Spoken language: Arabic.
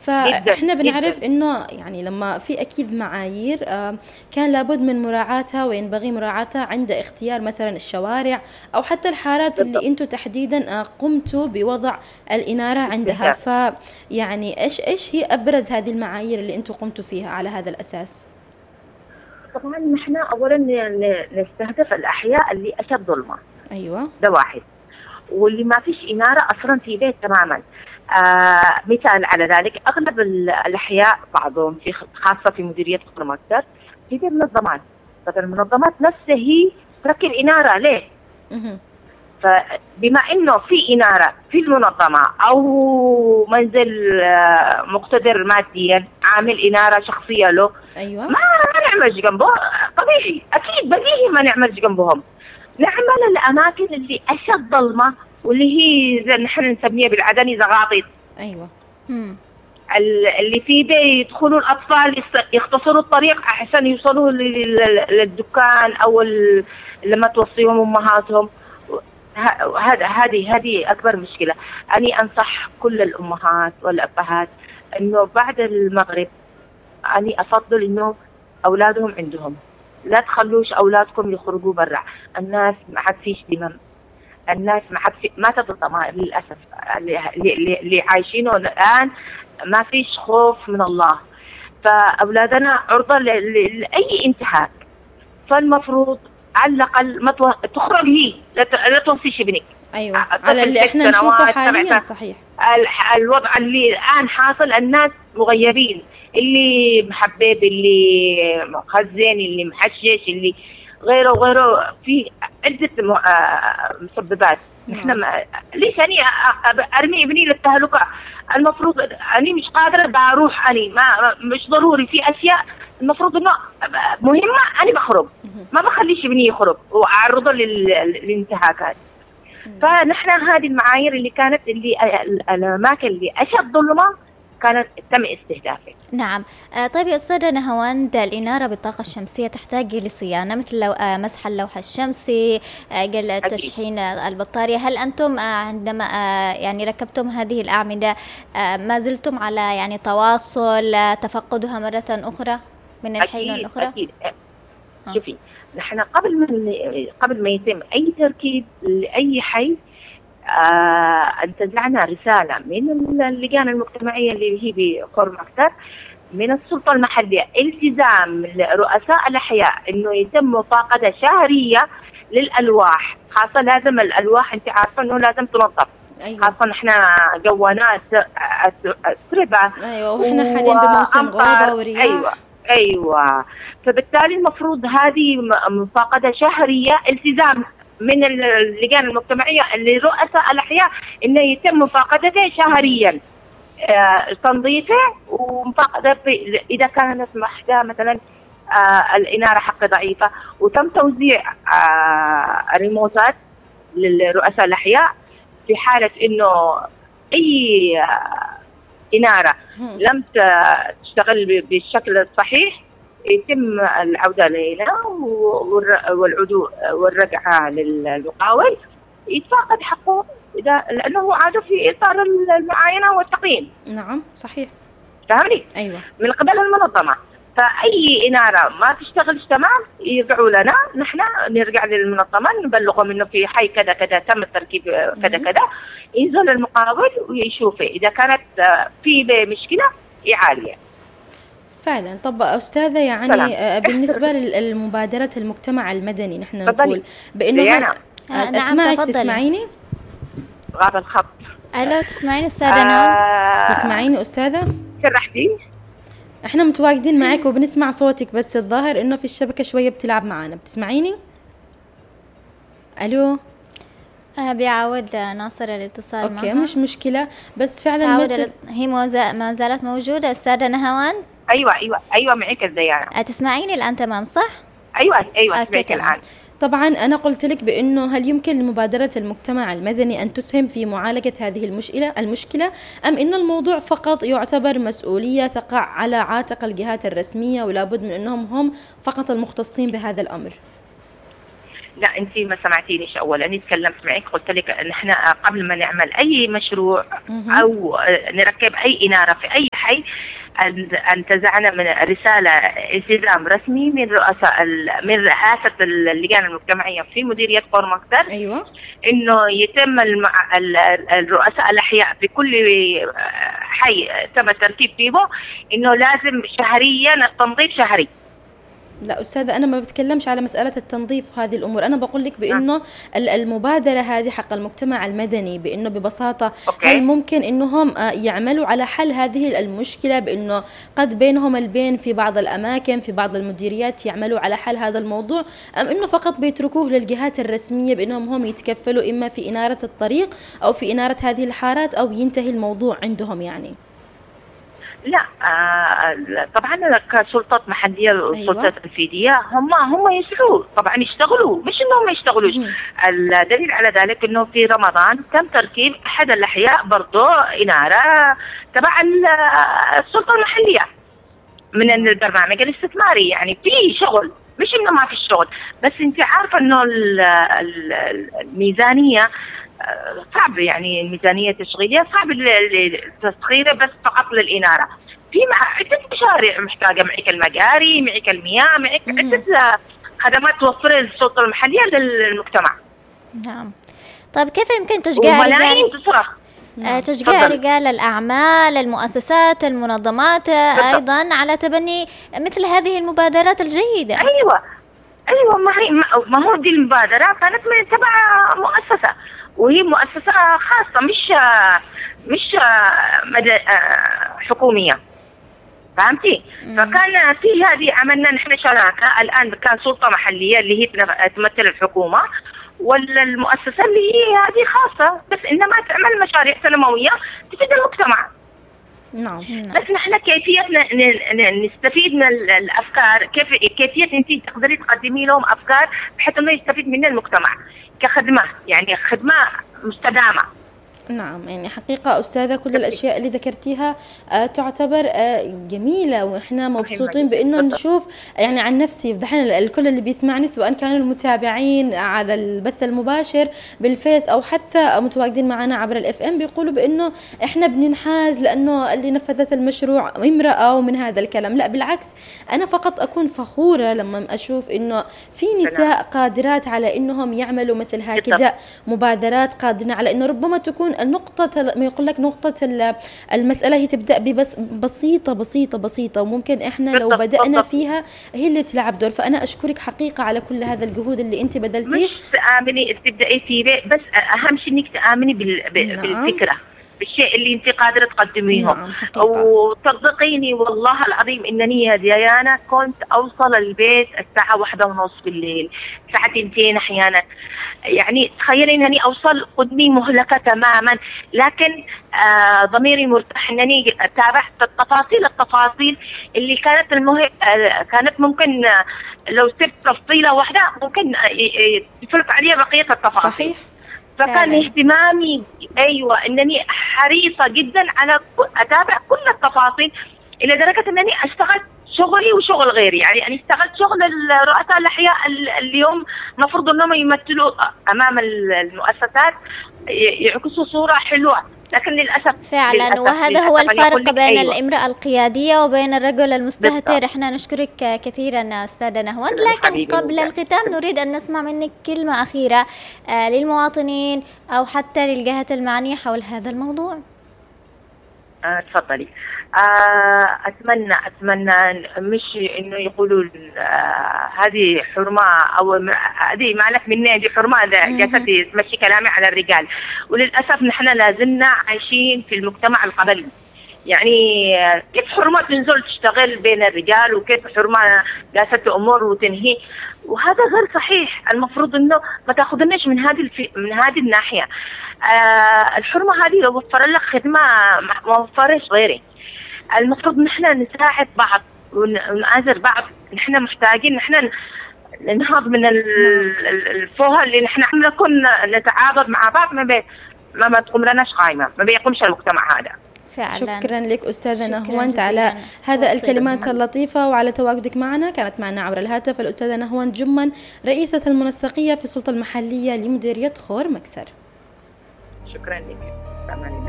جدا فإحنا بنعرف جدا. إنه يعني لما في أكيد معايير كان لابد من مراعاتها، وينبغي مراعاتها عند اختيار مثلا الشوارع أو حتى الحارات اللي بالضبط. أنتوا تحديدا قمتوا بوضع الإنارة عندها. استهداف. فيعني إيش هي أبرز هذه المعايير اللي أنتوا قمتوا فيها على هذا الأساس؟ طبعا نحن اولا نستهدف الاحياء اللي اشد ظلمه، أيوة. ده واحد، واللي ما فيش إنارة أصلا في بيت تماما. مثال على ذلك أغلب الأحياء بعضهم خاصة في مديرية قطر مكتر في بيت منظمات، فالمنظمات نفسها هي تركب إنارة ليه؟ مهم. فبما إنه في إنارة في المنظمة أو منزل مقتدر ماديا عامل إنارة شخصية له، أيوة. ما نعمل جنبه، طبيعي أكيد بديهي ما نعمل جنبهم. نعمل الأماكن اللي أشد ظلمة واللي هي زي نحن نسميها بالعدني زغاطيط. أيوة. اللي فيه ده يدخلوا الأطفال يختصروا الطريق عشان يوصلوا للدكان أو لما توصيهم أمهاتهم. هذه أكبر مشكلة. أنا أنصح كل الأمهات والأبهات إنه بعد المغرب أنا أفضل إنه أولادهم عندهم، لا تخلوش أولادكم يخرجوا برا. الناس ما حد فيش دمم، الناس ما تتضمر للأسف. اللي عايشينه الآن ما فيش خوف من الله، فأولادنا عرضة لأي انتهاك. فالمفروض على الأقل ما تخرج هي، لا توصيش ابنك. أيوة، على اللي احنا نشوفه حاليا. صحيح. الوضع اللي الآن حاصل، الناس مغيبين، اللي محبب، اللي مخزن، اللي محشش، اللي غيره وغيره، في عدة مسببات. نحن ليش أنا أرمي ابني للتهلكة؟ المفروض أنا مش قادرة بروح، أنا مش ضروري في أشياء المفروض إنه مهمة أنا بخرج، ما بخليش ابني يخرج وأعرضه للانتهاكات. فنحن هذه المعايير اللي كانت اللي الأماكن اللي أشد ظلمة كانت تم استهدافها. نعم. طيب يا أستاذة نهاوند، الإنارة بالطاقة الشمسية تحتاج لصيانة مثل لو مسح اللوح الشمسي، تشحين البطارية. هل أنتم عندما يعني ركبتم هذه الأعمدة ما زلتم على يعني تواصل تفقدها مرة أخرى من الحين والأخرى؟ أكيد. شوفي، نحن قبل ما يتم أي تركيب لأي حي انتزعنا رسالة من اللجان المجتمعية اللي هي بقرى مكتر من السلطة المحلية، التزام رؤساء الأحياء إنه يتم مفاقدة شهرية للألواح. خاصة لازم الألواح، أنت عارفة إنه لازم تنظف. أيوة. خاصة إحنا جوانات تربة. أيوة، وإحنا حاليا بموسم غابة ورياح. أيوة. فبالتالي المفروض هذه مفاقدة شهرية، التزام من اللجان المجتمعية لرؤساء الأحياء إنه يتم مفاقدته شهريا، تنظيفه ومفاقدة إذا كانت محتاجة مثلا الإنارة حق ضعيفة. وتم توزيع ريموتات للرؤساء الأحياء في حالة إنه أي إنارة لم تشتغل بالشكل الصحيح يتم العودة إلينا والرجعة للمقاول يتفاقد حقه لأنه عاد في إطار المعاينة والتقييم. نعم صحيح. فهمني؟ أيوة. من قبل المنظمة. فأي إنارة ما تشتغلش تمام يرجعوا لنا، نحن نرجع للمنظمة نبلغهم إنه في حي كذا كذا تم التركيب كذا كذا، ينزل المقاول ويشوفه إذا كانت في مشكلة يعالجها. فعلا. طب أستاذة يعني بالنسبة للمبادرة المجتمع المدني نحن نقول بأنه أسمعك تسمعيني؟ غاب الخط. ألو تسمعيني أستاذة نهاوند؟ تسمعيني أستاذة؟ سرحتي؟ احنا متواجدين معك وبنسمع صوتك، بس الظاهر انه في الشبكة شوية بتلعب معنا. بتسمعيني؟ ألو؟ بيعود ناصر الاتصال معها. اوكي مش مشكلة، بس فعلا هي ما زالت موجودة أستاذة نهاوند؟ أيوة معك الزيانة. تسمعيني الآن تمام صح؟ أيوة سمعك الآن. طبعا أنا قلت لك بأنه هل يمكن لمبادرة المجتمع المدني أن تسهم في معالجة هذه المشكلة أم إن الموضوع فقط يعتبر مسؤولية تقع على عاتق الجهات الرسمية ولا بد من أنهم هم فقط المختصين بهذا الأمر؟ لا أنت ما سمعتينيش. أولا أنا تكلمت معك قلت لك إن إحنا قبل ما نعمل أي مشروع أو نركب أي إنارة في أي حي انتزعنا من رسالة التزام رسمي من رؤساء من رئاسة اللجان المجتمعية في مديرية قور مقدر. أيوة. إنه يتم الرؤساء الأحياء في كل حي تم الترتيب فيه إنه لازم شهريا التنظيف شهري. لا أستاذة، أنا ما بتكلمش على مسألة التنظيف وهذه الأمور، أنا بقول لك بأنه المبادرة هذه حق المجتمع المدني، بأنه ببساطة هل ممكن أنهم يعملوا على حل هذه المشكلة، بأنه قد بينهم البين في بعض الأماكن في بعض المديريات يعملوا على حل هذا الموضوع، أم أنه فقط بيتركوه للجهات الرسمية بأنهم هم يتكفلوا إما في إنارة الطريق أو في إنارة هذه الحارات أو ينتهي الموضوع عندهم يعني؟ لا طبعا كسلطات محليه والسلطات تنفيذيه هم يسعوا طبعا يشتغلوا، مش انهم ما يشتغلوش. الدليل على ذلك انه في رمضان تم تركيب احد الاحياء برضه اناره تبع السلطه المحليه من البرنامج الاستثماري. يعني في شغل، مش انه ما في شغل، بس انت عارفه انه الميزانيه صعب، يعني الميزانية التشغيلية صعب التسخيرة بس فقط للإنارة. في عدة مشاريع محتاجة، معك المجاري، معك المياه، معك عدة خدمات توفرها السلطة المحلية للمجتمع. نعم. طيب كيف يمكن تشجيع رجال الأعمال، المؤسسات، المنظمات أيضا على تبني مثل هذه المبادرات الجيدة؟ أيوة ما هو دي المبادرة كانت من تبع مؤسسة، وهي مؤسسة خاصة مش حكومية، فهمتي؟ فكان في هذه عملنا نحن شراكة. الآن كان سلطة محلية اللي هي تمثل الحكومة، والمؤسسة اللي هي هذه خاصة بس إنما تعمل مشاريع سنوية تفيد المجتمع. نعم. بس نحن كيفية نستفيد من الأفكار، كيفية أنت تقدري تقدمي لهم أفكار بحيث إنه يستفيد من المجتمع كخدمة، يعني خدمة مستدامة. نعم، يعني حقيقة أستاذة كل الأشياء اللي ذكرتيها تعتبر جميلة، وإحنا مبسوطين بأنه نشوف. يعني عن نفسي دحين الكل اللي بيسمعني سواء كانوا المتابعين على البث المباشر بالفيس أو حتى متواجدين معنا عبر الFM بيقولوا بأنه إحنا بننحاز لأنه اللي نفذت المشروع امرأة ومن هذا الكلام. لا بالعكس، أنا فقط أكون فخورة لما أشوف إنه في نساء قادرات على إنهم يعملوا مثل هكذا مبادرات، قادرين على إنه ربما تكون النقطة ما يقول لك نقطة المسألة هي تبدأ ببسيطة بسيطة بسيطة، وممكن إحنا لو بدأنا فيها هي اللي تلعب دور. فأنا أشكرك حقيقة على كل هذا الجهود اللي أنت بذلتيه. مش تآمني تبدأي فيه، بس أهم شيء إنك تآمني بالفكرة، بالشيء اللي انت قادرة تقدميهم. وتصدقيني والله العظيم انني يا ديانا كنت اوصل البيت الساعة 1:30 بالليل، الساعة 2 احيانا. يعني تخيلي انني اوصل قدمي مهلكة تماما، لكن ضميري مرتاح انني تابعت التفاصيل اللي كانت ممكن لو سبت تفصيلة واحدة ممكن تفرق عليها بقية التفاصيل. صحيح. فكان اهتمامي انني حريصة جدا على اتابع كل التفاصيل، الى درجة انني اشتغلت شغلي وشغل غيري. يعني اشتغلت شغل الرؤساء الاحياء اليوم مفروض انهم يمثلوا امام المؤسسات، يعكسوا صورة حلوة، لكن للأسف فعلا وهذا هو الفرق بين الامرأة القيادية وبين الرجل المستهتر. احنا نشكرك كثيرا أستاذة نهواند، لكن قبل الختام نريد أن نسمع منك كلمة أخيرة للمواطنين أو حتى للجهات المعنية حول هذا الموضوع. تفضلي. أتمنى مش إنه يقولوا هذه حرمة أو هذه مالك مني، هذه حرمة جالسة تمشي كلامي على الرجال. وللأسف نحن لازلنا عايشين في المجتمع القبلي. يعني كيف حرمة تنزل تشتغل بين الرجال، وكيف حرمة جالسة تأمر وتنهي، وهذا غير صحيح. المفروض إنه ما تأخذناش من هذه الناحية. الحرمة هذه لو وفر لك خدمة ما وفرش غيري. المفروض نحن نساعد بعض ونعازر بعض. نحن محتاجين نحن ننهض من الفوهة اللي نحن نكون نتعاضد مع بعض. ما تقوم لناش قائمة، ما بيقومش المجتمع هذا. فعلا. شكرا لك أستاذة نهواند على هذا الكلمات اللطيفة وعلى تواجدك معنا. كانت معنا عبر الهاتف الأستاذة نهواند جمن، رئيسة المنسقية في السلطة المحلية لمديرية خور مكسر. شكرا لك.